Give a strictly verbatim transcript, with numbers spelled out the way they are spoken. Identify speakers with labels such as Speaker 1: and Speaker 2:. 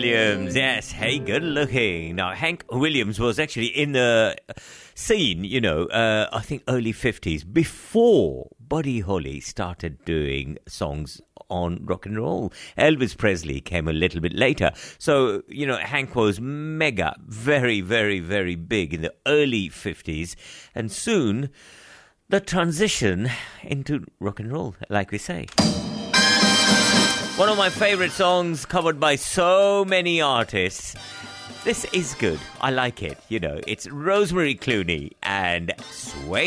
Speaker 1: Williams. Yes, hey, good looking. Now, Hank Williams was actually in the scene, you know, uh, I think early fifties, before Buddy Holly started doing songs on rock and roll. Elvis Presley came a little bit later. So, you know, Hank was mega, very, very, very big in the early fifties. And soon, the transition into rock and roll, like we say. One of my favorite songs covered by so many artists. This is good. I like it. You know, it's Rosemary Clooney and Sway.